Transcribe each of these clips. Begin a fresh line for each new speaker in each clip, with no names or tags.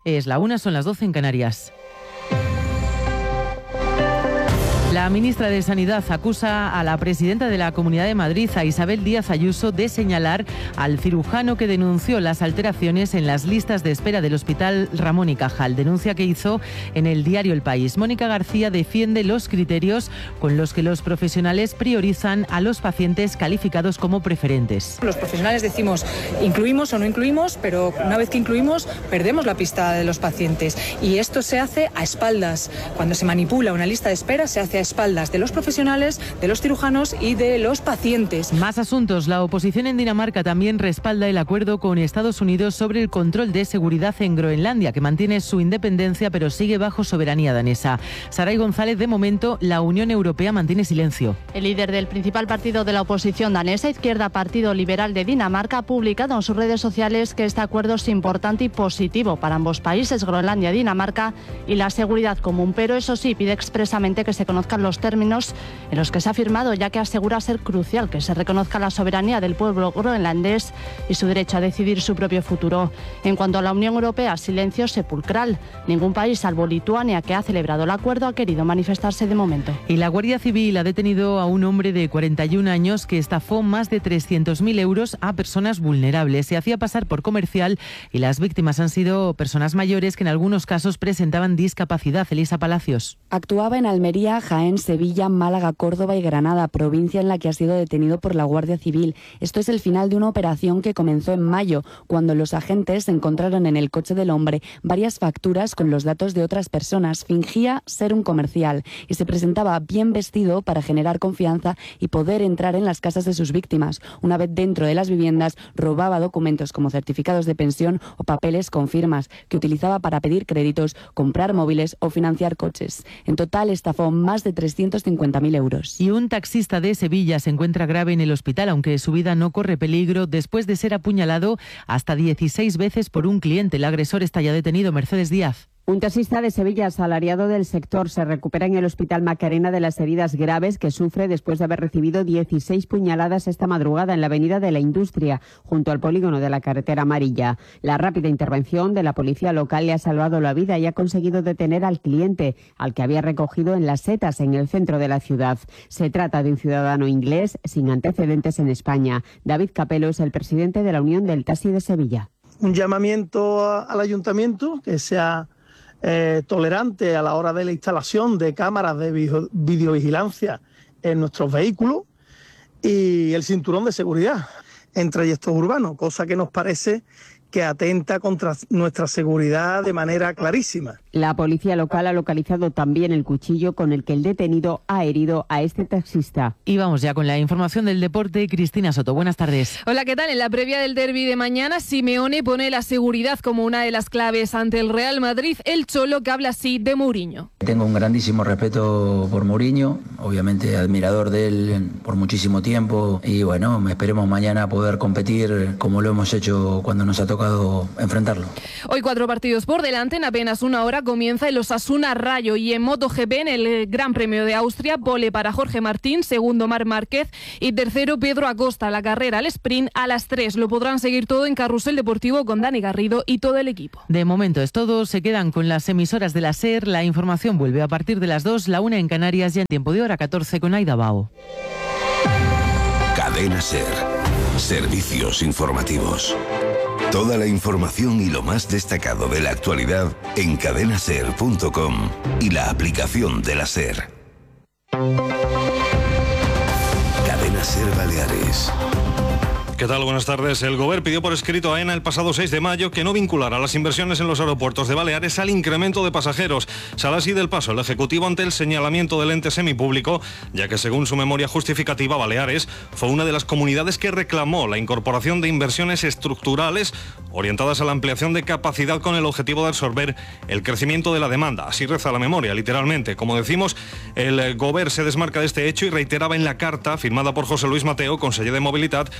Es la 1, son las 12 en Canarias. La ministra de Sanidad acusa a la presidenta de la Comunidad de Madrid, a Isabel Díaz Ayuso, de señalar al cirujano que denunció las alteraciones en las listas de espera del Hospital Ramón y Cajal. Denuncia que hizo en el diario El País. Mónica García defiende los criterios con los que los profesionales priorizan a los pacientes calificados como preferentes.
Los profesionales decimos incluimos o no incluimos, pero una vez que incluimos perdemos la pista de los pacientes. Y esto se hace a espaldas. Cuando se manipula una lista de espera se hace a espaldas de los profesionales, de los cirujanos y de los pacientes.
Más asuntos. La oposición en Dinamarca también respalda el acuerdo con Estados Unidos sobre el control de seguridad en Groenlandia, que mantiene su independencia pero sigue bajo soberanía danesa. Saray González, de momento, la Unión Europea mantiene silencio.
El líder del principal partido de la oposición danesa, Izquierda Partido Liberal de Dinamarca, ha publicado en sus redes sociales que este acuerdo es importante y positivo para ambos países, Groenlandia y Dinamarca, y la seguridad común, pero eso sí, pide expresamente que se conozcan los términos en los que se ha firmado, ya que asegura ser crucial que se reconozca la soberanía del pueblo groenlandés y su derecho a decidir su propio futuro. En cuanto a la Unión Europea, silencio sepulcral. Ningún país, salvo Lituania, que ha celebrado el acuerdo, ha querido manifestarse de momento.
Y la Guardia Civil ha detenido a un hombre de 41 años que estafó más de 300.000 euros a personas vulnerables. Se hacía pasar por comercial y las víctimas han sido personas mayores que en algunos casos presentaban discapacidad. Elisa Palacios.
Actuaba en Almería, Jaén, Sevilla, Málaga, Córdoba y Granada, provincia en la que ha sido detenido por la Guardia Civil. Esto es el final de una operación que comenzó en mayo, cuando los agentes encontraron en el coche del hombre varias facturas con los datos de otras personas. Fingía ser un comercial y se presentaba bien vestido para generar confianza y poder entrar en las casas de sus víctimas. Una vez dentro de las viviendas, robaba documentos como certificados de pensión o papeles con firmas que utilizaba para pedir créditos, comprar móviles o financiar coches. En total, estafó más de 350.000 euros.
Y un taxista de Sevilla se encuentra grave en el hospital, aunque su vida no corre peligro, después de ser apuñalado hasta 16 veces por un cliente. El agresor está ya detenido. Mercedes Díaz.
Un taxista de Sevilla, asalariado del sector, se recupera en el Hospital Macarena de las heridas graves que sufre después de haber recibido 16 puñaladas esta madrugada en la Avenida de la Industria, junto al polígono de la Carretera Amarilla. La rápida intervención de la policía local le ha salvado la vida y ha conseguido detener al cliente, al que había recogido en Las Setas, en el centro de la ciudad. Se trata de un ciudadano inglés sin antecedentes en España. David Capello es el presidente de la Unión del Taxi de Sevilla.
Un llamamiento al ayuntamiento que sea tolerante a la hora de la instalación de cámaras de videovigilancia en nuestros vehículos y el cinturón de seguridad en trayectos urbanos, cosa que nos parece que atenta contra nuestra seguridad de manera clarísima.
La policía local ha localizado también el cuchillo con el que el detenido ha herido a este taxista.
Y vamos ya con la información del deporte. Cristina Soto, buenas tardes.
Hola, ¿qué tal? En la previa del derbi de mañana, Simeone pone la seguridad como una de las claves ante el Real Madrid. El Cholo, que habla así de Mourinho.
Tengo un grandísimo respeto por Mourinho, obviamente admirador de él por muchísimo tiempo, y bueno, esperemos mañana poder competir como lo hemos hecho cuando nos ha tocado enfrentarlo.
Hoy 4 partidos por delante. En apenas una hora comienza el Osasuna Rayo, y en MotoGP, en el Gran Premio de Austria, pole para Jorge Martín, segundo Marc Márquez y tercero Pedro Acosta. La carrera al sprint a las 3. Lo podrán seguir todo en Carrusel Deportivo con Dani Garrido y todo el equipo.
De momento es todo. Se quedan con las emisoras de la SER. La información vuelve a partir de las 2, la 1 en Canarias, ya en tiempo de hora 14 con Aida Bao.
Cadena SER. Servicios informativos. Toda la información y lo más destacado de la actualidad en cadenaser.com y la aplicación de la SER. Cadena SER Baleares.
¿Qué tal? Buenas tardes. El Govern pidió por escrito a AENA el pasado 6 de mayo que no vinculara las inversiones en los aeropuertos de Baleares al incremento de pasajeros. Sale así del paso el Ejecutivo ante el señalamiento del ente semipúblico, ya que según su memoria justificativa, Baleares fue una de las comunidades que reclamó la incorporación de inversiones estructurales orientadas a la ampliación de capacidad con el objetivo de absorber el crecimiento de la demanda. Así reza la memoria, literalmente. Como decimos, el Govern se desmarca de este hecho y reiteraba en la carta firmada por José Luis Mateo, conseller de Movilidad, que el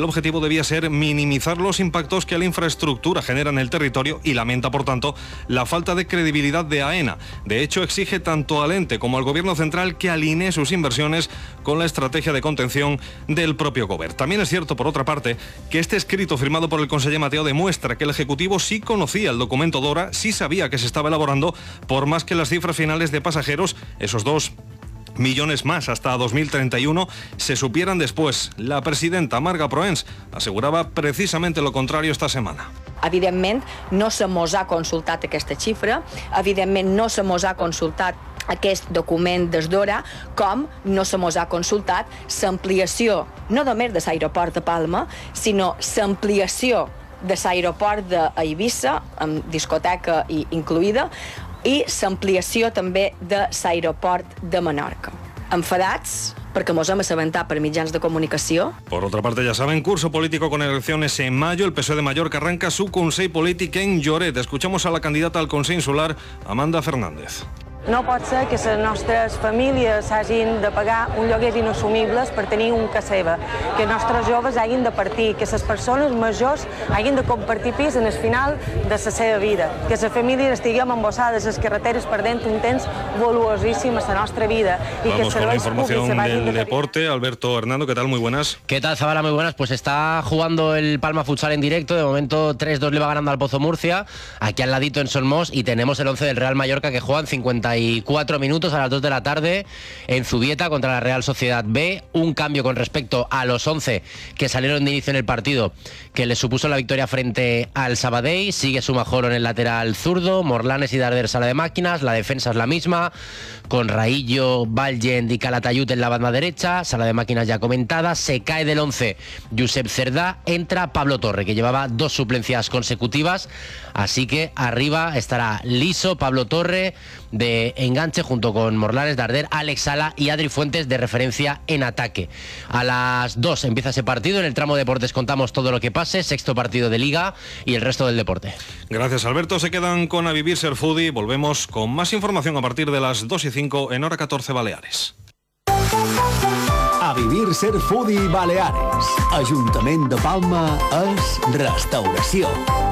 objetivo debía ser minimizar los impactos que la infraestructura genera en el territorio y lamenta, por tanto, la falta de credibilidad de AENA. De hecho, exige tanto al ente como al Gobierno central que alinee sus inversiones con la estrategia de contención del propio Gobierno. También es cierto, por otra parte, que este escrito firmado por el conseller Mateo demuestra que el Ejecutivo sí conocía el documento DORA, sí sabía que se estaba elaborando, por más que las cifras finales de pasajeros, esos 2 millones más hasta 2031, se supieran después. La presidenta Marga Proens asegurava precisamente lo contrario esta setmana.
Evidentment, no se mos ha consultat aquesta xifra, evidentment no se mos ha consultat aquest document des d'hora, com no se mos ha consultat l'ampliació, no només de l'aeroport de Palma, sinó l'ampliació de l'aeroport d'Eivissa, amb discoteca incluïda, i l'ampliació també de l'aeroport de Menorca. Enfadats perquè mos hem assabentat per mitjans de comunicació.
Por otra parte, ya saben, curso político con elecciones en mayo. El PSOE de Mallorca arranca su Consell Polític en Lloret. Escuchamos a la candidata al Consell Insular, Amanda Fernández.
No pot ser que les nostres famílies hagin de pagar un lloguers inassumibles per tenir un casa seva, que els nostres joves hagin de partir, que les persones majors hagin de compartir pis en el final de la seva vida, que les famílies estiguem embossades a les carreteres perdent un temps valuosíssim a la nostra vida.
Vamos con la información del deporte. Alberto Hernando, ¿qué tal? Muy buenas.
¿Qué tal, Zabala? Muy buenas. Pues está jugando el Palma Futsal en directo. De momento 3-2 le va ganando al Pozo Murcia, aquí al ladito en Solmós, y tenemos el 11 del Real Mallorca que juega en 54 minutos a las 2 de la tarde en Zubieta contra la Real Sociedad B. Un cambio con respecto a los 11 que salieron de inicio en el partido, que le supuso la victoria frente al Sabadell. Sigue Sumajoro en el lateral zurdo, Morlanes y Darder sala de máquinas. La defensa es la misma, con Raillo, Valgent y Calatayud en la banda derecha. Sala de máquinas ya comentada. Se cae del 11 Josep Cerdá, entra Pablo Torre, que llevaba 2 suplencias consecutivas, así que arriba estará liso Pablo Torre de enganche junto con Morlanes, Darder, Alex Sala y Adri Fuentes de referencia en ataque. A las 2 empieza ese partido. En el tramo deportes contamos todo lo que pase, 6º partido de Liga y el resto del deporte.
Gracias, Alberto. Se quedan con A Vivir Ser Foodie. Volvemos con más información a partir de las 2:05 en hora 14 Baleares.
A Vivir Ser Foodie Baleares. Ajuntament de Palma es restauració.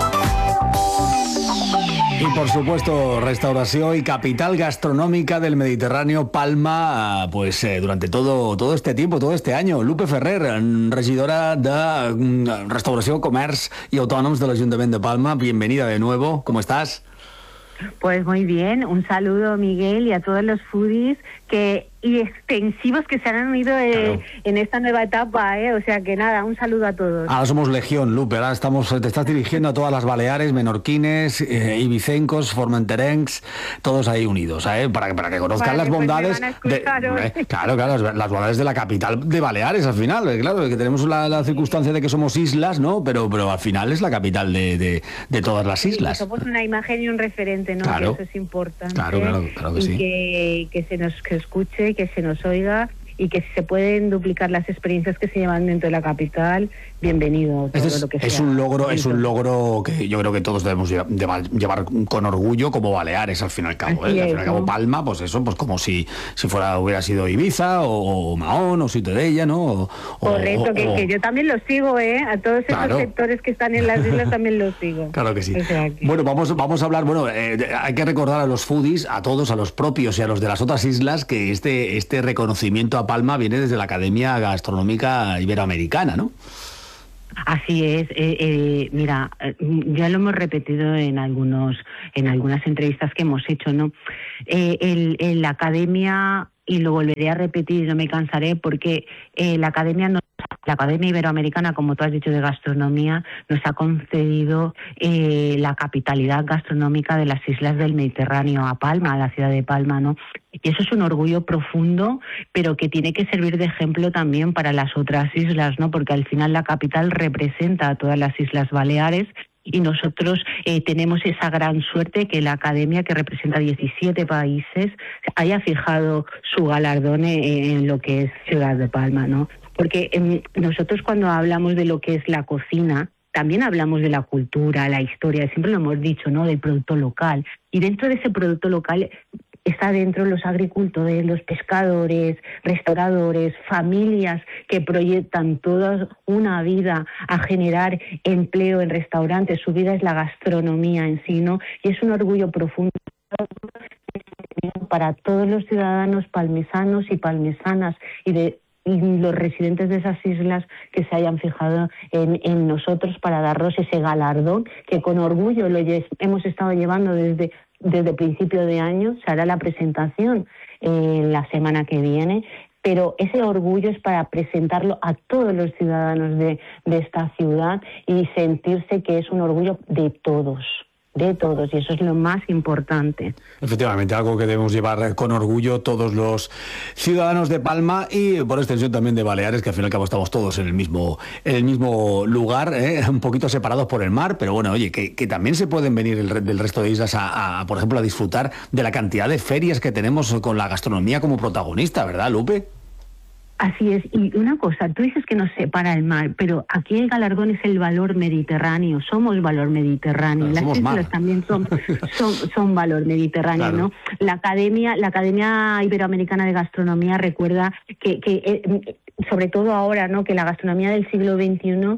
Y por supuesto, restauración y capital gastronómica del Mediterráneo, Palma, pues durante todo este tiempo, todo este año. Lupe Ferrer, regidora de Restauración, Comerç y Autònoms del Ayuntamiento de Palma, bienvenida de nuevo, ¿cómo estás?
Pues muy bien, un saludo, Miguel, y a todos los foodies y extensivos que se han unido en esta nueva etapa, o sea que nada, un saludo a todos.
Ahora somos legión, Lupe, ahora te estás dirigiendo a todas las Baleares, menorquines, ibicencos, formenterencs, todos ahí unidos, para que conozcan las bondades claro, las bondades de la capital de Baleares al final, claro, que tenemos la circunstancia de que somos islas, ¿no? Pero al final es la capital de todas las islas.
Somos una imagen y un referente, ¿no?
Claro.
Que eso es importante.
Claro que sí.
Que se nos escuche, que se nos oiga, y que si se pueden duplicar las experiencias que se llevan dentro de la capital, bienvenido.
Es un logro que yo creo que todos debemos llevar con orgullo como Baleares, al fin y al cabo. Al fin y al cabo, Palma, pues eso, pues como si hubiera sido Ibiza o Mahón o Ciutadella, ¿no?
Correcto, que yo también los sigo, a todos esos sectores que están en las islas también los sigo.
Claro que sí. O sea, bueno, vamos a hablar, hay que recordar a los foodies, a todos, a los propios y a los de las otras islas, que este reconocimiento a Palma viene desde la Academia Gastronómica Iberoamericana, ¿no?
Así es. Mira, ya lo hemos repetido en algunas entrevistas que hemos hecho, ¿no? La Academia, y lo volveré a repetir, no me cansaré, porque la Academia Iberoamericana, como tú has dicho, de gastronomía, nos ha concedido la capitalidad gastronómica de las islas del Mediterráneo a Palma, a la ciudad de Palma, ¿no? Y eso es un orgullo profundo, pero que tiene que servir de ejemplo también para las otras islas, ¿no? Porque al final la capital representa a todas las Islas Baleares, y nosotros tenemos esa gran suerte que la Academia, que representa 17 países, haya fijado su galardón en lo que es Ciudad de Palma, ¿no? Porque nosotros, cuando hablamos de lo que es la cocina, también hablamos de la cultura, la historia, siempre lo hemos dicho, ¿no? Del producto local. Y dentro de ese producto local está dentro los agricultores, los pescadores, restauradores, familias que proyectan toda una vida a generar empleo en restaurantes. Su vida es la gastronomía en sí, ¿no? Y es un orgullo profundo para todos los ciudadanos palmesanos y palmesanas y los residentes de esas islas que se hayan fijado en nosotros para darnos ese galardón que con orgullo hemos estado llevando desde principio de año. Se hará la presentación la semana que viene, pero ese orgullo es para presentarlo a todos los ciudadanos de esta ciudad y sentirse que es un orgullo de todos, y eso es lo más importante.
Efectivamente, algo que debemos llevar con orgullo todos los ciudadanos de Palma y por extensión también de Baleares, que al fin y al cabo estamos todos en el mismo lugar, un poquito separados por el mar, pero bueno, oye, que también se pueden venir del resto de islas por ejemplo, a disfrutar de la cantidad de ferias que tenemos con la gastronomía como protagonista, ¿verdad, Lupe?
Así es, y una cosa, tú dices que nos separa el mar, pero aquí el galardón es el valor mediterráneo, somos valor mediterráneo, las islas también son valor mediterráneo, claro. ¿No? La Academia Iberoamericana de Gastronomía recuerda que sobre todo ahora, ¿no?, que la gastronomía del siglo XXI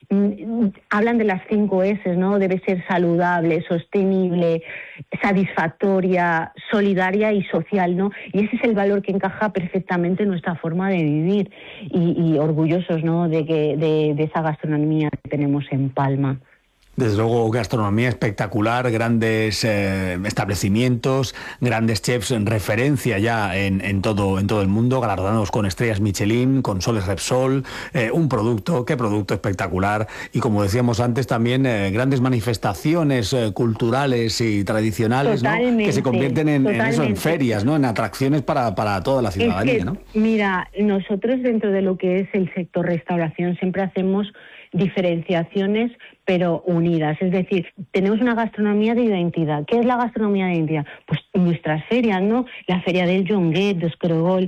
hablan de las 5 S, ¿no? Debe ser saludable, sostenible, satisfactoria, solidaria y social, ¿no? Y ese es el valor que encaja perfectamente en nuestra forma de vivir y orgullosos, ¿no?, de esa gastronomía que tenemos en Palma.
Desde luego, gastronomía espectacular, grandes establecimientos, grandes chefs en referencia ya en todo el mundo, galardonados con estrellas Michelin, con soles Repsol, qué producto espectacular. Y como decíamos antes, también grandes manifestaciones culturales y tradicionales, ¿no?, que se convierten en ferias, ¿no?, en atracciones para toda la ciudadanía,
es que,
¿no?
Mira, nosotros dentro de lo que es el sector restauración siempre hacemos diferenciaciones pero unidas, es decir, tenemos una gastronomía de identidad. ¿Qué es la gastronomía de identidad? Pues nuestras ferias, ¿no? La feria del Jonguet, de Escorogol,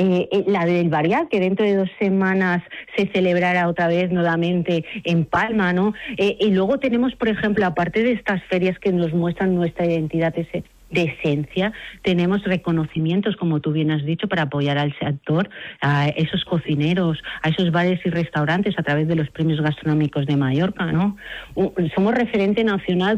la del Varial, que dentro de 2 semanas se celebrará otra vez nuevamente en Palma, ¿no? Y luego tenemos, por ejemplo, aparte de estas ferias que nos muestran nuestra identidad de esencia, tenemos reconocimientos, como tú bien has dicho, para apoyar al sector, a esos cocineros, a esos bares y restaurantes a través de los premios gastronómicos de Mallorca, ¿no? Somos referente nacional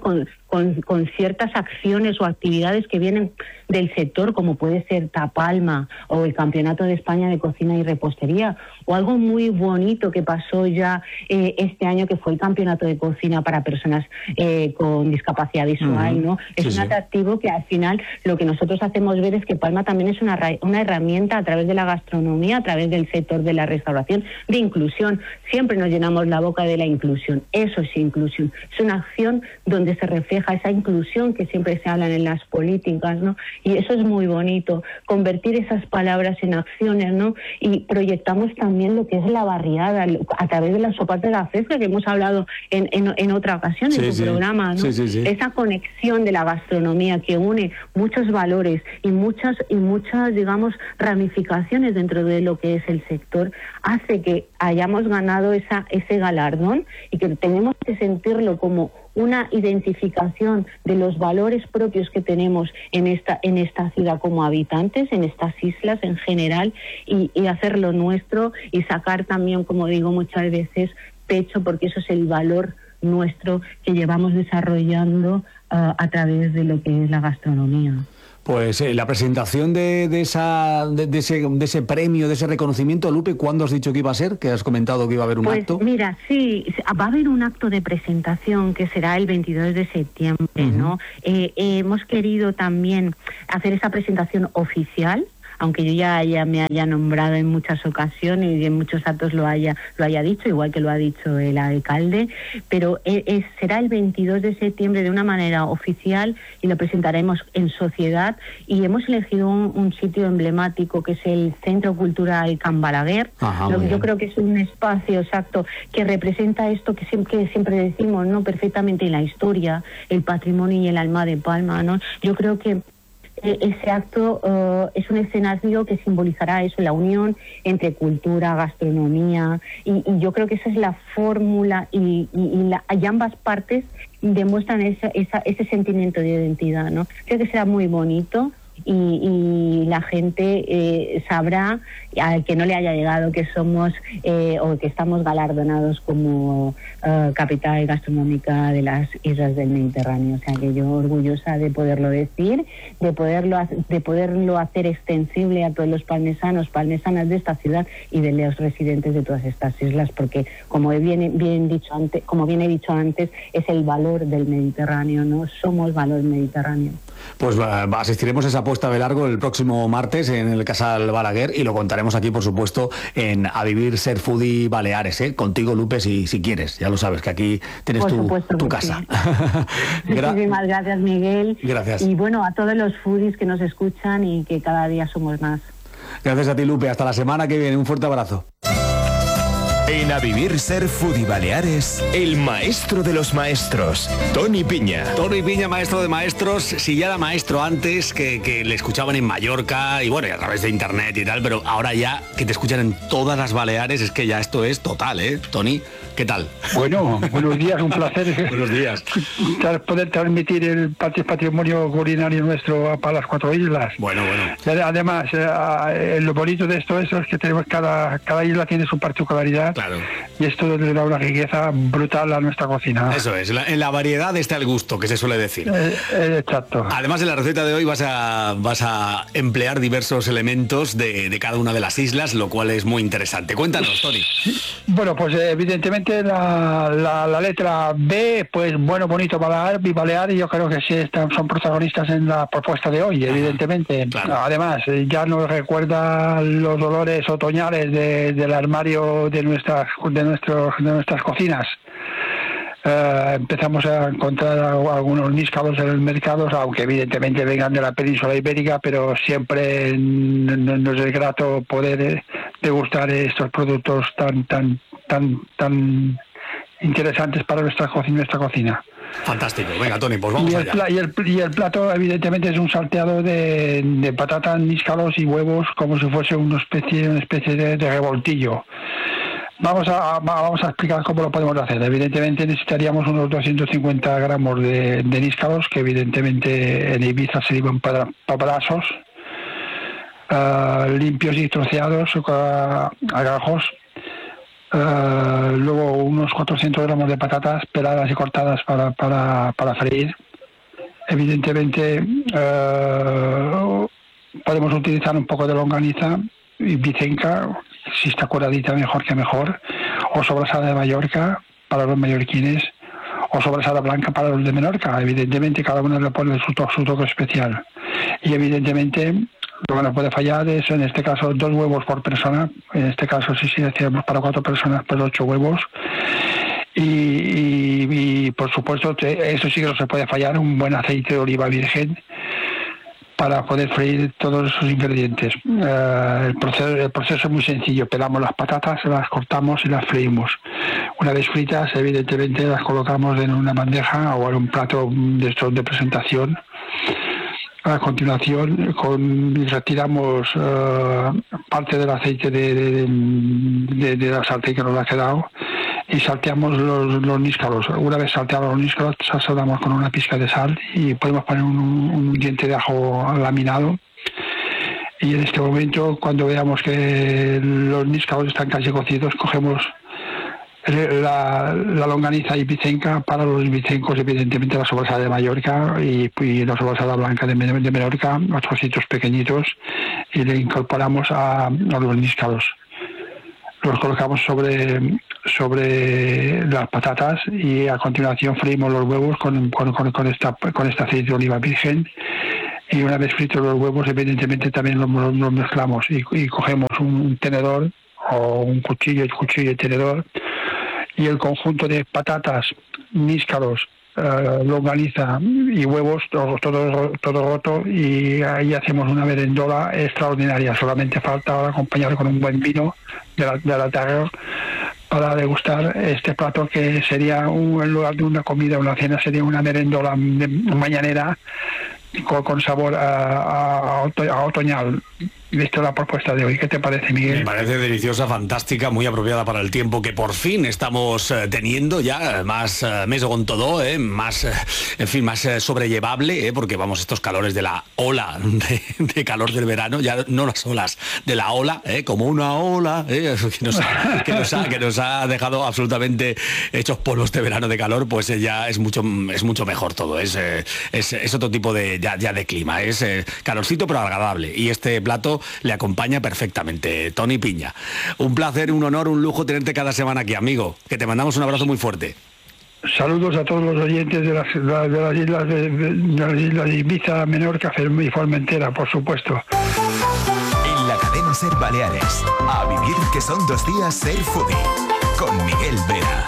con ciertas acciones o actividades que vienen del sector, como puede ser Tapalma o el Campeonato de España de Cocina y Repostería, o algo muy bonito que pasó ya este año, que fue el Campeonato de Cocina para personas con discapacidad visual, ¿no? Es un atractivo que al final lo que nosotros hacemos ver es que Palma también es una herramienta a través de la gastronomía, a través del sector de la restauración, de inclusión. Siempre nos llenamos la boca de la inclusión. Eso es inclusión. Es una acción donde se refleja esa inclusión que siempre se hablan en las políticas, ¿no? Y eso es muy bonito, convertir esas palabras en acciones, ¿no? Y proyectamos también lo que es la barriada a través de la sopa de la fresca, que hemos hablado en otra ocasión en tu programa, ¿no? Sí. Esa conexión de la gastronomía que une muchos valores y muchas, digamos, ramificaciones dentro de lo que es el sector, hace que hayamos ganado ese galardón y que tenemos que sentirlo como una identificación de los valores propios que tenemos en esta ciudad como habitantes, en estas islas en general, y hacerlo nuestro y sacar también, como digo muchas veces, pecho, porque eso es el valor nuestro que llevamos desarrollando a través de lo que es la gastronomía.
Pues la presentación de ese premio, de ese reconocimiento, Lupe, ¿cuándo has dicho que iba a ser? Que has comentado que iba a haber un acto.
Mira, sí, va a haber un acto de presentación que será el 22 de septiembre, ¿no? Hemos querido también hacer esa presentación oficial, aunque yo ya me haya nombrado en muchas ocasiones y en muchos actos lo haya dicho, igual que lo ha dicho el alcalde, pero será el 22 de septiembre de una manera oficial y lo presentaremos en sociedad, y hemos elegido un sitio emblemático que es el Centro Cultural Can Balaguer. Yo creo que es un espacio exacto que representa esto que siempre decimos, ¿no?, perfectamente en la historia, el patrimonio y el alma de Palma, ¿no? Yo creo que ese acto es un escenario que simbolizará eso, la unión entre cultura, gastronomía, y yo creo que esa es la fórmula y ambas partes demuestran ese sentimiento de identidad, ¿no? Creo que será muy bonito y la gente sabrá, al que no le haya llegado, que somos o que estamos galardonados como capital gastronómica de las islas del Mediterráneo. O sea que yo orgullosa de poderlo decir, de poderlo hacer extensible a todos los palmesanas de esta ciudad y de los residentes de todas estas islas, porque como bien he dicho antes, es el valor del Mediterráneo, ¿no? Somos valor mediterráneo.
Pues asistiremos a esa puesta de largo el próximo martes en el Casal Balaguer y lo contaremos aquí, por supuesto, en A Vivir Ser Foodie Baleares, contigo, Lupe, si quieres. Ya lo sabes, que aquí tienes tu casa.
Sí. Muchísimas gracias, Miguel.
Gracias.
Y bueno, a todos los foodies que nos escuchan y que cada día somos más.
Gracias a ti, Lupe. Hasta la semana que viene. Un fuerte abrazo.
En A Vivir Ser Foodie Baleares, el maestro de los maestros, Toni Piña.
Toni Piña, maestro de maestros. Si ya era maestro antes, que le escuchaban en Mallorca y bueno, y a través de internet y tal, pero ahora ya que te escuchan en todas las Baleares, es que ya esto es total, Toni, ¿qué tal?
Bueno, buenos días, un placer.
Buenos días.
Poder transmitir el patrimonio culinario nuestro para las 4 islas.
Bueno.
Además, lo bonito de esto es que tenemos cada isla tiene su particularidad.
Claro.
Y esto le da una riqueza brutal a nuestra cocina.
Eso es, en la variedad está el gusto, que se suele decir.
Exacto.
Además, en la receta de hoy vas a emplear diversos elementos de cada una de las islas, lo cual es muy interesante. Cuéntanos, Toni.
Bueno, pues evidentemente la letra B, pues bueno, bonito, Balear, y yo creo que sí son protagonistas en la propuesta de hoy, evidentemente. Claro. Además, ya nos recuerda los olores otoñales del armario de nuestras cocinas. Empezamos a encontrar algunos níscalos en los mercados, aunque evidentemente vengan de la península ibérica, pero siempre nos es grato poder degustar estos productos tan interesantes para nuestra cocina.
Fantástico. Venga, Toni, pues vamos allá.
Y el plato evidentemente es un salteado de patatas, níscalos y huevos, como si fuese una especie de revoltillo. Vamos a explicar cómo lo podemos hacer. Evidentemente necesitaríamos unos 250 gramos de níscalos, que evidentemente en Ibiza se llevan paparazos, limpios y troceados a gajos. Luego unos 400 gramos de patatas peladas y cortadas para freír. Evidentemente podemos utilizar un poco de longaniza y bicenca, si está curadita mejor que mejor, o sobrasada de Mallorca para los mallorquines, o sobrasada blanca para los de Menorca. Evidentemente cada uno le pone su toque especial. Y evidentemente lo que no puede fallar es, en este caso, 2 huevos por persona. En este caso, si hacemos para 4 personas, pues 8 huevos. Y por supuesto, eso sí que no se puede fallar, un buen aceite de oliva virgen para poder freír todos esos ingredientes. El proceso es muy sencillo. Pelamos las patatas, las cortamos y las freímos. Una vez fritas, evidentemente las colocamos en una bandeja o en un plato de presentación. A continuación, retiramos parte del aceite de la sartén que nos ha quedado y salteamos los níscalos. Una vez salteados los níscalos, sazonamos con una pizca de sal y podemos poner un diente de ajo laminado. Y en este momento, cuando veamos que los níscalos están casi cocidos, cogemos la longaniza y bicenca. Para los bicencos, evidentemente, la sobrasada de Mallorca y la sobrasada blanca de Menorca, los trocitos pequeñitos, y le incorporamos a los níscalos. Los colocamos sobre las patatas y a continuación freímos los huevos con este aceite de oliva virgen. Y una vez fritos los huevos, evidentemente también los mezclamos y cogemos un tenedor o un cuchillo y tenedor, y el conjunto de patatas, níscalos, longaniza y huevos, todo roto, y ahí hacemos una merendola extraordinaria. Solamente falta ahora acompañar con un buen vino de la Terre para degustar este plato, que sería en lugar de una comida o una cena, sería una merendola mañanera con sabor a otoñal. visto la propuesta de hoy. ¿Qué te parece, Miguel?
Me parece deliciosa, fantástica, muy apropiada para el tiempo que por fin estamos teniendo ya, más mes con todo, más, en fin, más sobrellevable, porque vamos, estos calores de la ola de calor del verano, ya no las olas, de la ola, como una ola, que nos ha dejado absolutamente hechos polvos de verano de calor, pues ya es mucho mejor todo, es otro tipo de clima, es calorcito pero agradable, y este plato le acompaña perfectamente. Toni Piña, un placer, un honor, un lujo tenerte cada semana aquí, amigo, que te mandamos un abrazo muy fuerte.
Saludos a todos los oyentes de las islas de Ibiza, Menorca y Formentera, por supuesto.
En la cadena SER Baleares, a vivir que son 2 días Ser Foodie, con Miguel Vera.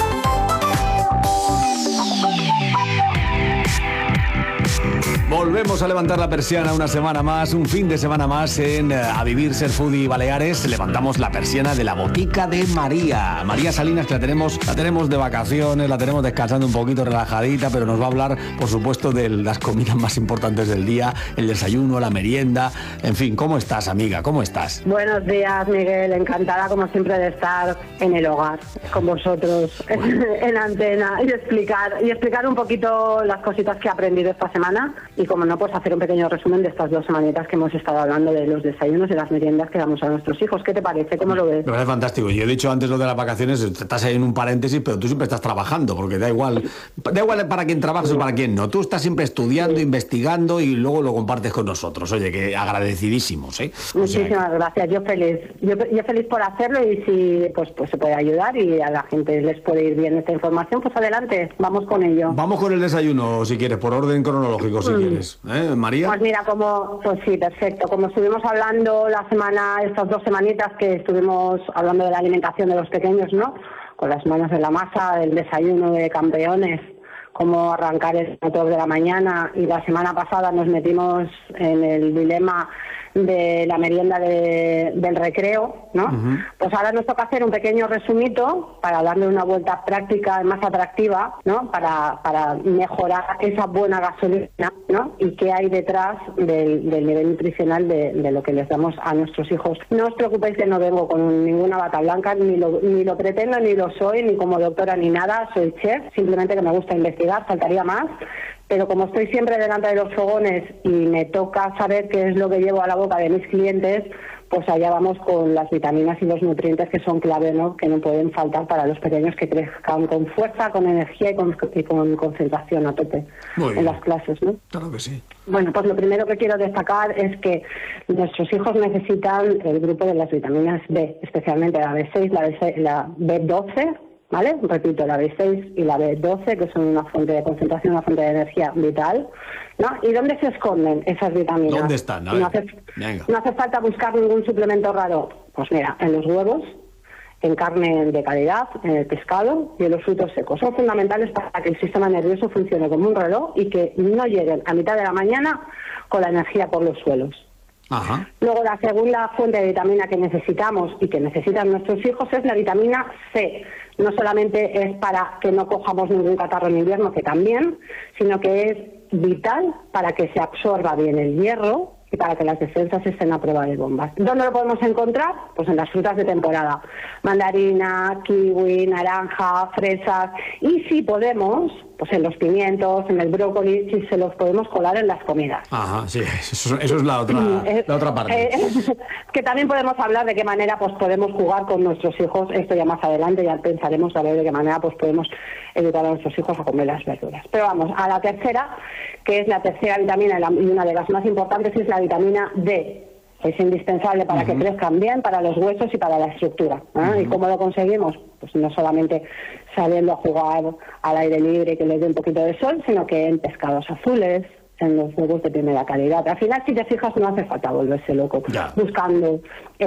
Volvemos a levantar la persiana una semana más, un fin de semana más en A Vivir Ser Foodie Baleares. Levantamos la persiana de la botica de María. María Salinas, que la tenemos de vacaciones, la tenemos descansando un poquito, relajadita, pero nos va a hablar, por supuesto, de las comidas más importantes del día, el desayuno, la merienda, en fin. ¿Cómo estás, amiga? ¿Cómo estás?
Buenos días, Miguel. Encantada, como siempre, de estar en el hogar, con vosotros, en antena, y explicar un poquito las cositas que he aprendido esta semana. Y como no, pues hacer un pequeño resumen de estas 2 semanitas que hemos estado hablando de los desayunos y las meriendas que damos a nuestros hijos. ¿Qué te parece? ¿Cómo lo ves?
Me parece fantástico. Yo he dicho antes lo de las vacaciones, estás ahí en un paréntesis, pero tú siempre estás trabajando, porque da igual para quién trabajas o para quién no. Tú estás siempre estudiando, investigando y luego lo compartes con nosotros. Oye, que agradecidísimos, ¿eh?
Muchísimas gracias. Yo feliz por hacerlo, y si pues se puede ayudar y a la gente les puede ir bien esta información, pues adelante, vamos con ello.
Vamos con el desayuno, si quieres, por orden cronológico, si quieres. María.
Pues mira, pues sí, perfecto. Como estuvimos hablando estas 2 semanitas que estuvimos hablando de la alimentación de los pequeños, ¿no? Con las manos en la masa, el desayuno de campeones, cómo arrancar el motor de la mañana, y la semana pasada nos metimos en el dilema de la merienda del recreo, ¿no? Uh-huh. Pues ahora nos toca hacer un pequeño resumito para darle una vuelta práctica más atractiva, ¿no? Para mejorar esa buena gasolina, ¿no? Y qué hay detrás del nivel nutricional de lo que les damos a nuestros hijos. No os preocupéis que no vengo con ninguna bata blanca, ni lo pretendo, ni lo soy, ni como doctora ni nada, soy chef, simplemente que me gusta investigar, faltaría más. Pero como estoy siempre delante de los fogones y me toca saber qué es lo que llevo a la boca de mis clientes, pues allá vamos con las vitaminas y los nutrientes que son clave, ¿no? Que no pueden faltar para los pequeños que crezcan con fuerza, con energía y con concentración a tope en las clases, ¿no?
Claro que sí.
Bueno, pues lo primero que quiero destacar es que nuestros hijos necesitan el grupo de las vitaminas B, especialmente la B6, la B12, ¿vale? Repito, la B6 y la B12, que son una fuente de concentración, una fuente de energía vital, ¿no? ¿Y dónde se esconden esas vitaminas?
¿Dónde están?
No hace falta buscar ningún suplemento raro. Pues mira, en los huevos, en carne de calidad, en el pescado y en los frutos secos. Son fundamentales para que el sistema nervioso funcione como un reloj y que no lleguen a mitad de la mañana con la energía por los suelos.
Ajá.
Luego, la segunda fuente de vitamina que necesitamos y que necesitan nuestros hijos es la vitamina C. No solamente es para que no cojamos ningún catarro en invierno, que también, sino que es vital para que se absorba bien el hierro y para que las defensas estén a prueba de bombas. ¿Dónde lo podemos encontrar? Pues en las frutas de temporada. Mandarina, kiwi, naranja, fresas. Y si podemos, pues en los pimientos, en el brócoli, si se los podemos colar en las comidas.
Ajá, sí, eso es la otra parte.
Que también podemos hablar de qué manera pues podemos jugar con nuestros hijos. Esto ya más adelante, ya pensaremos a ver de qué manera pues podemos educar a nuestros hijos a comer las verduras. Pero vamos, a la tercera, que es la tercera vitamina y una de las más importantes, es la vitamina D. Es indispensable para que crezcan bien, para los huesos y para la estructura, ¿eh? ¿Y cómo lo conseguimos? Pues no solamente saliendo a jugar al aire libre y que les dé un poquito de sol, sino que en pescados azules, en los huevos de primera calidad. Al final, si te fijas, no hace falta volverse loco buscando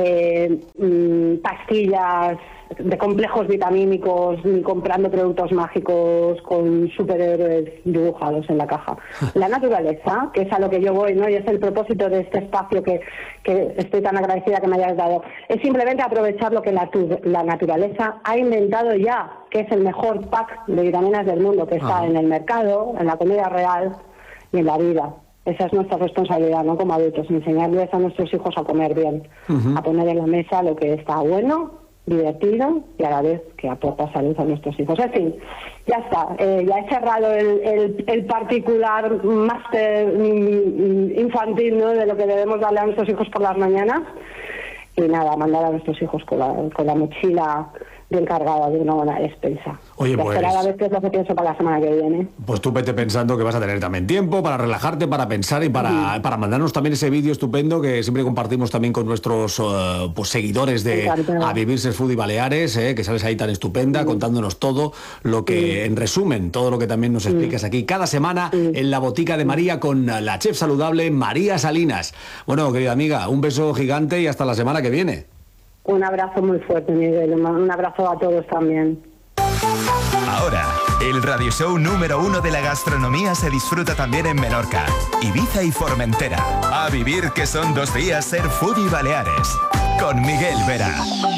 pastillas de complejos vitamínicos ni comprando productos mágicos con superhéroes dibujados en la caja. La naturaleza, que es a lo que yo voy, ¿no? Y es el propósito de este espacio que estoy tan agradecida que me hayas dado, es simplemente aprovechar lo que la naturaleza ha inventado ya, que es el mejor pack de vitaminas del mundo, que está en el mercado, en la comida real y en la vida. Esa es nuestra responsabilidad, ¿no? Como adultos, enseñarles a nuestros hijos a comer bien, a poner en la mesa lo que está bueno, divertido y a la vez que aporta salud a nuestros hijos. En fin, ya está. Ya he cerrado el particular máster infantil, ¿no? De lo que debemos darle a nuestros hijos por las mañanas. Y nada, mandar a nuestros hijos con la mochila bien cargada de una buena despensa.
Oye, pues...
esperar a ver qué es lo que pienso para la semana que viene.
Pues tú vete pensando que vas a tener también tiempo para relajarte, para pensar y para mandarnos también ese vídeo estupendo que siempre compartimos también con nuestros pues seguidores de A Vivir Ser Foodie Baleares, que sales ahí tan estupenda, contándonos todo lo que, en resumen, todo lo que también nos explicas aquí cada semana en la Botica de María con la chef saludable María Salinas. Bueno, querida amiga, un beso gigante y hasta la semana que viene.
Un abrazo muy fuerte, Miguel. Un abrazo a todos también.
Ahora, el radio show número 1 de la gastronomía se disfruta también en Menorca, Ibiza y Formentera. A vivir que son 2 días Ser Foodie Baleares. Con Miguel Vera.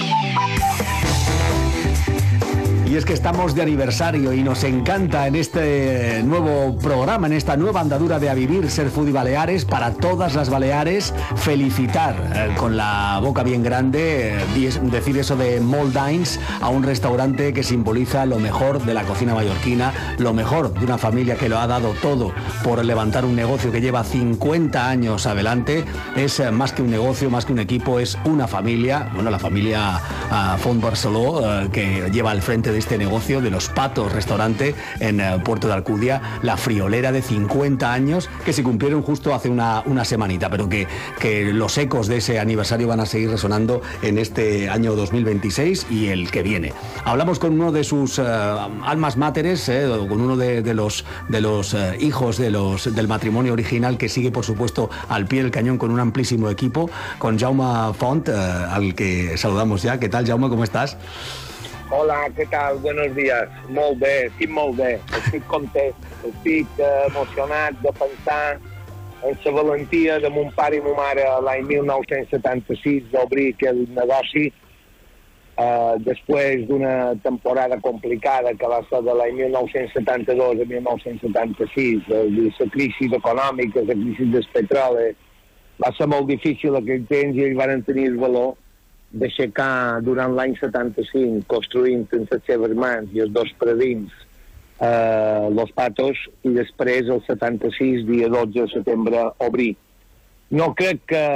Y es que estamos de aniversario y nos encanta en este nuevo programa, en esta nueva andadura de A Vivir Ser Foodie Baleares, para todas las Baleares, felicitar con la boca bien grande, decir eso de Moldines, a un restaurante que simboliza lo mejor de la cocina mallorquina, lo mejor de una familia que lo ha dado todo por levantar un negocio que lleva 50 años adelante. Es más que un negocio, más que un equipo, es una familia, bueno, la familia Font Barceló, que lleva al frente de este negocio de Los Patos restaurante en Puerto de Alcudia, la friolera de 50 años que se cumplieron justo hace una semanita, pero que los ecos de ese aniversario van a seguir resonando en este año 2026 y el que viene. Hablamos con uno de sus almas máteres, con uno de los hijos del matrimonio original, que sigue por supuesto al pie del cañón con un amplísimo equipo, con Jaume Font, al que saludamos ya. ¿Qué tal, Jaume? ¿Cómo estás?
Hola, què tal? Buenos días. Molt bé, estic molt bé. Estic content, estic emocionat de pensar en la valentia de mon pare i ma mare l'any 1976 d'obrir aquest negoci, després d'una temporada complicada que va ser de l'any 1972 a 1976, la crisi econòmica, la crisi del petroli. Va ser molt difícil aquell temps i ells van tenir el valor d'aixecar durant l'any 75, construint entre els seus mans i els 2 predins Los Patos, i després el 76, dia 12 de setembre, obrir. No crec que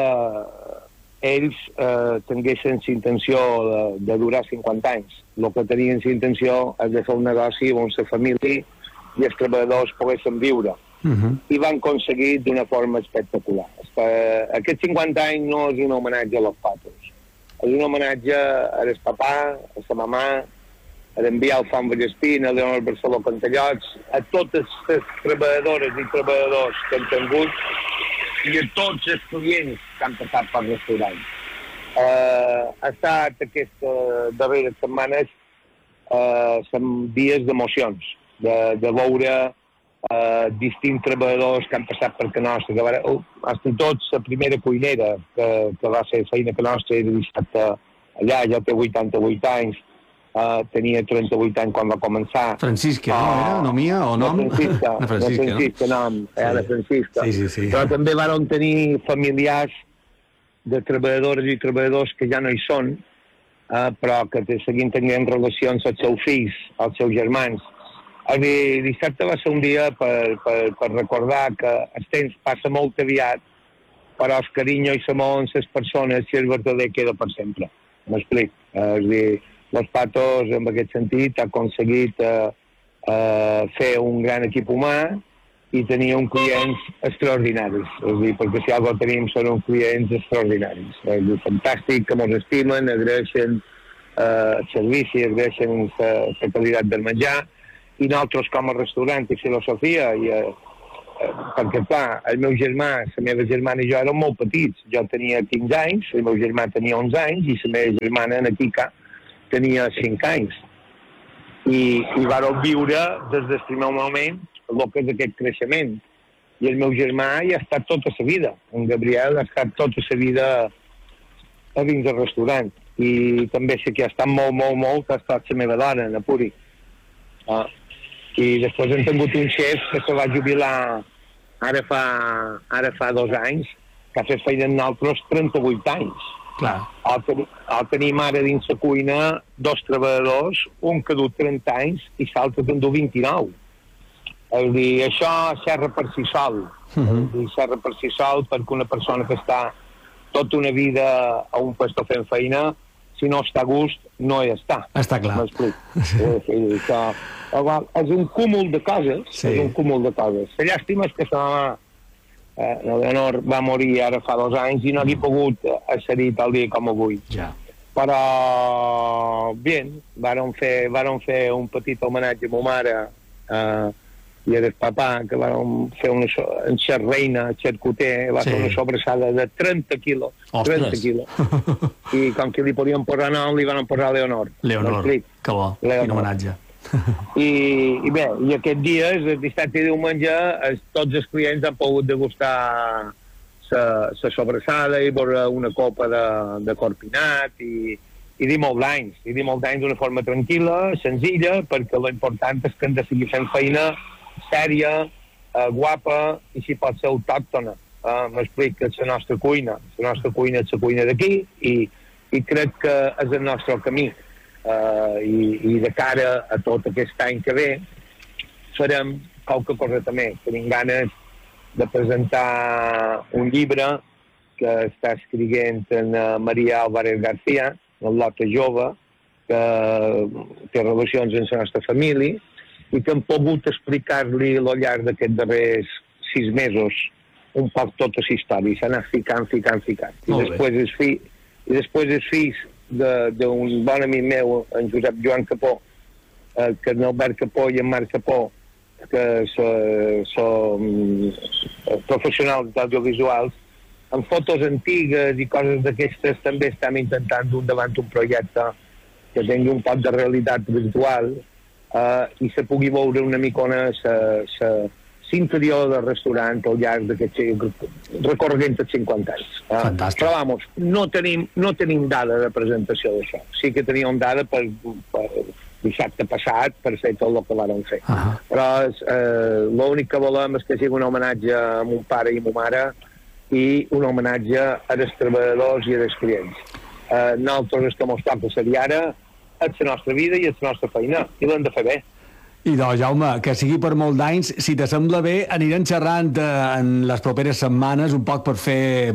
ells tinguessin la intenció de durar 50 anys. El que tenien la intenció és de fer un negoci on la família i els treballadors poguessin viure. I van aconseguir d'una forma espectacular. Aquests 50 anys no és un homenatge a Los Patos. És un homenatge a el papà, a la mamà, a l'enviar el Font Vallespín, a Leonor Barceló Cantallots, a totes les treballadores i treballadors que han tingut i a tots els clients que han passat pel restaurant. Ha estat aquestes darreres setmanes dies d'emocions, de veure distints treballadors que han passat per Can Nostra, fins i tot la primera cuinera que va ser feina Can Nostra era dissabte allà, ja té 88 anys, tenia 38 anys quan va començar.
Francisca, no era? No mia o nom?
La Francisca, nom, la Francisca.
Sí.
Però també van tenir familiars de treballadores i treballadors que ja no hi són, però que seguint tenint relacions als seus fills, als seus germans. El dissabte va ser un dia per recordar que el temps passa molt aviat, però el carinyo i l'amor en les persones, si és verdader, queda per sempre. M'explic. És a dir, Los Patos, en aquest sentit, ha aconseguit fer un gran equip humà i tenir uns clients extraordinaris. És a dir, perquè si algo tenim són uns clients extraordinaris. És a dir, fantàstic, que ens estimen, agraeixen el servici, agraeixen la qualitat del menjar, i nosaltres com a restaurant i filosofia, perquè clar, el meu germà, la meva germana i jo érem molt petits. Jo tenia 15 anys, el meu germà tenia 11 anys i la meva germana, en Kika, tenia 5 anys. I vam viure des del primer moment el que és aquest creixement. I el meu germà hi ha estat tota la vida. En Gabriel ha estat tota la vida a dins del restaurant. I també sé que ha estat molt, ha estat la meva dona, en Apuri. I després hem tingut un xef que se va jubilar ara fa 2 anys, que ha fet feina en altres 38 anys.
Clar.
Tenim ara dins la cuina 2 treballadors, un que du 30 anys i l'altre que en du 29. És dir, això serra per si sol. Serra per si sol perquè una persona que està tota una vida a un puesto fent feina, si no està a gust, no hi està.
Està clar.
És un cúmul de coses. Sí. És un cúmul de coses. La llàstima és que la Leonor va morir ara fa 2 anys i no havia pogut accedir tal dia com avui.
Ja.
Però, bé, vàrem fer un petit homenatge a ma mare i al papà, que vàrem fer en Xerreina, Xercoter, va fer una sobrassada de 30 quilos. 30 quilos. I com que li podíem posar nom, li van posar Leonor.
Leonor, que bo, quin homenatge.
I bé, i aquest dia, el dissabte i diumenge, tots els clients han pogut degustar la sobrassada i veure una copa de corpinat i dir molt d'anys d'una forma tranquil·la, senzilla, perquè l'important és que hem de seguir fent feina sèria, guapa i si pot ser autòctona. M'explic que és la nostra cuina. La nostra cuina és la cuina d'aquí i crec que és el nostre camí. I de cara a tot aquest any que ve farem qualque cosa també. Tenim ganes de presentar un llibre que està escrivint en Maria Álvarez García, el Lota Jove, que té relacions amb la nostra família i que hem pogut explicar-li al llarg d'aquests darrers 6 mesos un poc tota la història. S'ha anat ficant. I després els fills d'un bon amic meu, en Josep Joan Capó, que en Albert Capó i en Marc Capó, que són professionals d'audiovisuals, amb fotos antigues i coses d'aquestes també estem intentant dur endavant un projecte que tingui un poc de realitat virtual i se pugui veure una micona l'interior del restaurant al llarg d'aquests recorreguent els 50 anys.
Fantàstic.
Però, vamos, no tenim dada de presentació d'això. Sí que teníem dada per dissabte passat per fer tot el que vàrem fer. Però l'únic que volem és que sigui un homenatge a mon pare i a ma mare i un homenatge als treballadors i als clients. Nosaltres el que ens toca ser ara és la nostra vida i és la nostra feina i l'hem de fer bé.
I doncs, Jaume, que sigui per molt d'anys, si t'assembla bé, anirem xerrant en les properes setmanes un poc per fer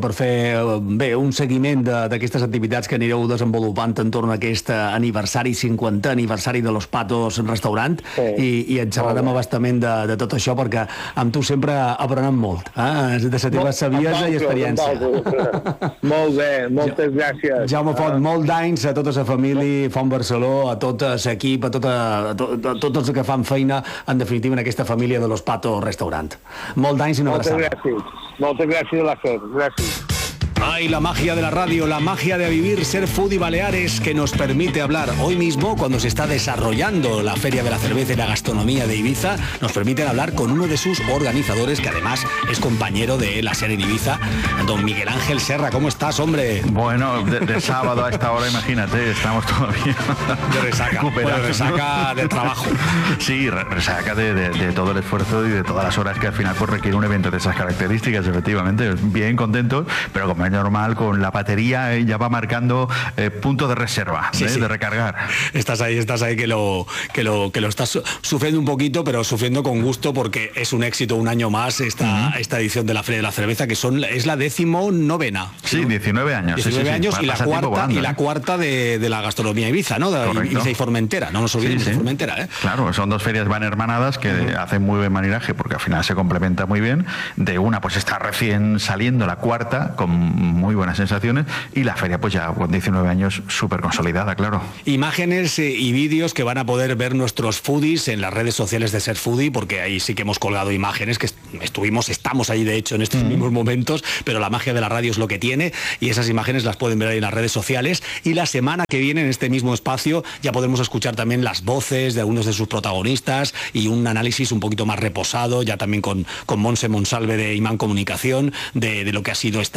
bé, un seguiment d'aquestes activitats que anireu desenvolupant entorn a aquest aniversari, 50è aniversari de Los Patos Restaurant, i en xerrarem abastament de tot això, perquè amb tu sempre aprenem molt, de la teva saviesa i experiència.
Molt bé, moltes gràcies.
Jaume Font, molt d'anys a tota la família Font Barceló, a tot l'equip, a tots els que fan feina, en definitiva, en aquesta família de Los Patos Restaurant. Molt d'anys i una abraçada.
Moltes gràcies, Láser. Gràcies.
Ay, la magia de la radio, la magia de vivir, ser Foodie Baleares, que nos permite hablar hoy mismo, cuando se está desarrollando la Feria de la Cerveza y la Gastronomía de Ibiza, nos permiten hablar con uno de sus organizadores, que además es compañero de la SER en Ibiza, don Miguel Ángel Serra. ¿Cómo estás, hombre?
Bueno, de sábado a esta hora, imagínate, estamos todavía
de resaca, resaca de trabajo.
Sí, resaca de todo el esfuerzo y de todas las horas que al final pues, requiere un evento de esas características, efectivamente. Bien contentos, pero como es normal, con la batería ya va marcando punto de reserva, de recargar.
Estás ahí que lo estás sufriendo un poquito, pero sufriendo con gusto, porque es un éxito un año más esta edición de la Feria de la Cerveza, que es la 19ª.
Sí, 19 años.
19 años y la cuarta de la gastronomía Ibiza, ¿no? De Ibiza y Formentera, no nos olvidemos de Formentera, ¿eh?
Claro, son dos ferias van hermanadas que hacen muy buen maridaje, porque al final se complementa muy bien. De una pues está recién saliendo la cuarta, con muy buenas sensaciones, y la feria pues ya con 19 años súper consolidada, claro.
Imágenes y vídeos que van a poder ver nuestros foodies en las redes sociales de Ser Foodie, porque ahí sí que hemos colgado imágenes que estamos ahí de hecho en estos mismos momentos, pero la magia de la radio es lo que tiene, y esas imágenes las pueden ver ahí en las redes sociales. Y la semana que viene en este mismo espacio ya podremos escuchar también las voces de algunos de sus protagonistas y un análisis un poquito más reposado, ya también con Montse Monsalve de Imán Comunicación, de lo que ha sido esta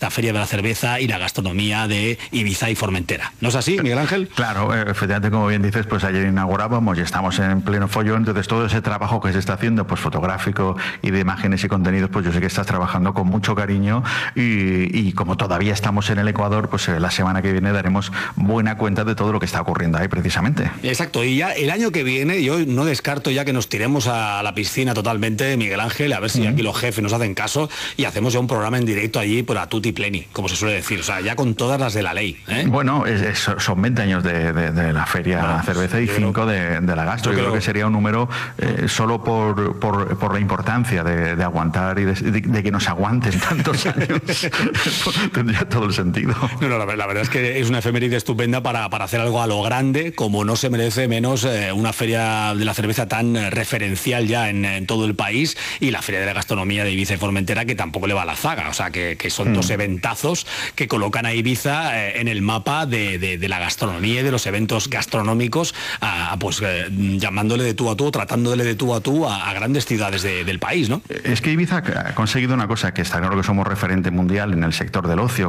esta Feria de la Cerveza y la Gastronomía de Ibiza y Formentera. ¿No es así, Miguel Ángel?
Claro, efectivamente, como bien dices, pues ayer inaugurábamos y estamos en pleno follón, entonces todo ese trabajo que se está haciendo, pues fotográfico y de imágenes y contenidos, pues yo sé que estás trabajando con mucho cariño y como todavía estamos en el Ecuador, pues la semana que viene daremos buena cuenta de todo lo que está ocurriendo ahí precisamente.
Exacto, y ya el año que viene yo no descarto ya que nos tiremos a la piscina totalmente, Miguel Ángel, a ver si aquí los jefes nos hacen caso y hacemos ya un programa en directo allí por a tutti pleni, como se suele decir, o sea, ya con todas las de la ley.
Bueno, son 20 años de la Feria Cerveza y 5 de la Gastro. Yo creo que sería un número solo por la importancia de aguantar y de que nos aguanten tantos años. Tendría todo el sentido.
No, la verdad es que es una efeméride estupenda para hacer algo a lo grande, como no se merece menos una feria de la cerveza tan referencial ya en todo el país, y la Feria de la Gastronomía de Ibiza y Formentera, que tampoco le va a la zaga, o sea, que son dos eventazos que colocan a Ibiza en el mapa de la gastronomía y de los eventos gastronómicos, pues llamándole de tú a tú, tratándole de tú a tú a grandes ciudades del país, ¿no?
Es que Ibiza ha conseguido una cosa, que está claro que somos referente mundial en el sector del ocio,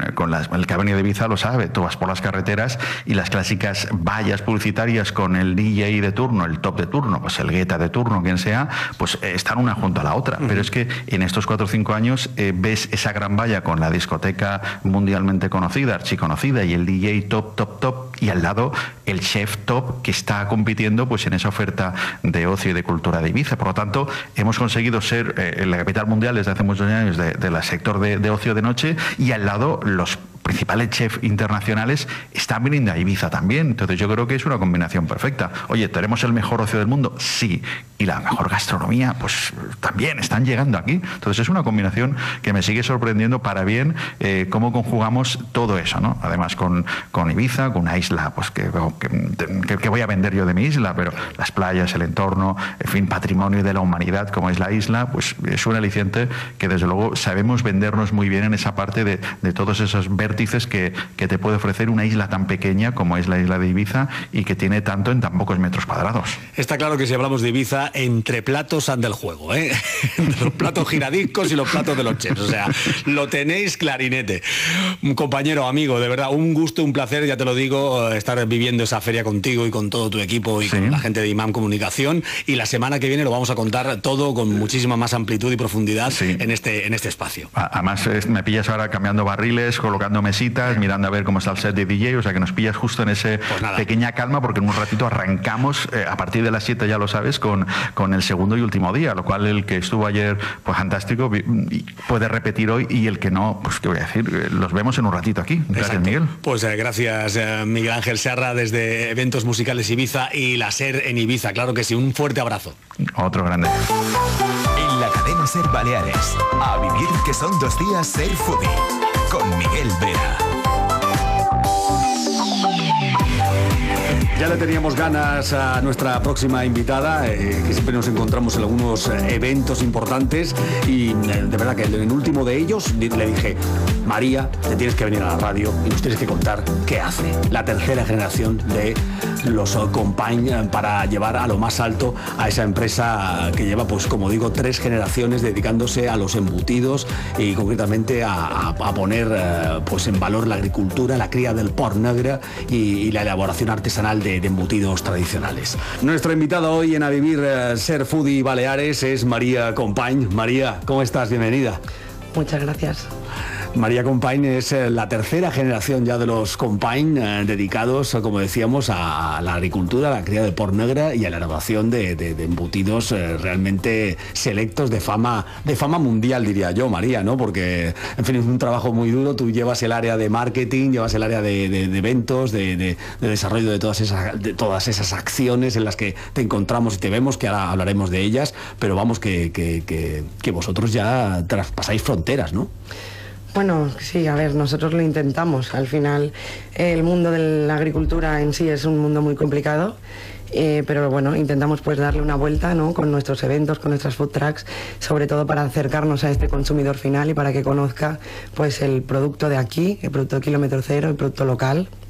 el que ha venido de Ibiza lo sabe, tú vas por las carreteras y las clásicas vallas publicitarias con el DJ de turno, el top de turno, pues el gueta de turno, quien sea, pues están una junto a la otra. Pero es que en estos 4 o 5 años ves esa gran valla con la discoteca mundialmente conocida, archiconocida, y el DJ top, y al lado el chef top que está compitiendo pues en esa oferta de ocio y de cultura de Ibiza. Por lo tanto, hemos conseguido ser la capital mundial desde hace muchos años del sector de ocio de noche, y al lado los principales chefs internacionales están viniendo a Ibiza también. Entonces yo creo que es una combinación perfecta. Oye, ¿tenemos el mejor ocio del mundo? Sí. Y la mejor gastronomía, pues también están llegando aquí. Entonces es una combinación que me sigue sorprendiendo para bien, cómo conjugamos todo eso, ¿no? Además con Ibiza, con una isla pues que voy a vender yo de mi isla, pero las playas, el entorno, en fin, patrimonio de la humanidad como es la isla, pues es un aliciente que desde luego sabemos vendernos muy bien en esa parte de todos esos vértices que te puede ofrecer una isla tan pequeña como es la isla de Ibiza y que tiene tanto en tan pocos metros cuadrados.
Está claro que si hablamos de Ibiza, entre platos anda el juego, ¿eh? Los platos giradiscos y los platos de los chefs, o sea, lo tenéis clarinete. Compañero, amigo, de verdad, un gusto, un placer, ya te lo digo, estar viviendo esa feria contigo y con todo tu equipo y con la gente de Imam Comunicación, y la semana que viene lo vamos a contar todo con muchísima más amplitud y profundidad en este espacio.
Además, me pillas ahora cambiando barriles, colocando mesitas, mirando a ver cómo está el set de DJ, o sea que nos pillas justo en ese pequeña calma, porque en un ratito arrancamos, a partir de las 7 ya lo sabes, con el segundo y último día, lo cual el que estuvo ayer, pues fantástico, puede repetir hoy, y el que no, pues qué voy a decir, los vemos en un ratito aquí. Gracias, Miguel.
Pues gracias, Miguel Ángel Serra, desde Eventos Musicales Ibiza y la SER en Ibiza, claro que sí, un fuerte abrazo.
Otro grande.
En la cadena SER Baleares, a vivir que son 2 días SER Foodie, con Miguel Vera.
Ya le teníamos ganas a nuestra próxima invitada, que siempre nos encontramos en algunos eventos importantes, y de verdad que en el último de ellos le dije: María, te tienes que venir a la radio y nos tienes que contar qué hace la tercera generación de los Compañ para llevar a lo más alto a esa empresa que lleva, pues como digo, 3 generaciones dedicándose a los embutidos y concretamente a poner pues en valor la agricultura, la cría del porc negre y la elaboración artesanal de embutidos tradicionales. Nuestra invitada hoy en A Vivir SER Foodie Baleares es María Compañ. María, ¿cómo estás? Bienvenida.
Muchas gracias.
María Compañ es la tercera generación ya de los Compañ, dedicados, como decíamos, a la agricultura, a la cría de porc negre y a la elaboración de embutidos realmente selectos de fama mundial, diría yo, María, ¿no? Porque, en fin, es un trabajo muy duro. Tú llevas el área de marketing, llevas el área de eventos, de desarrollo de todas esas acciones en las que te encontramos y te vemos, que ahora hablaremos de ellas, pero vamos, que vosotros ya traspasáis fronteras, ¿no?
Bueno, sí, a ver, nosotros lo intentamos. Al final, el mundo de la agricultura en sí es un mundo muy complicado, pero bueno, intentamos pues darle una vuelta, ¿no?, con nuestros eventos, con nuestras food trucks, sobre todo para acercarnos a este consumidor final y para que conozca pues el producto de aquí, el producto de kilómetro cero, el producto local,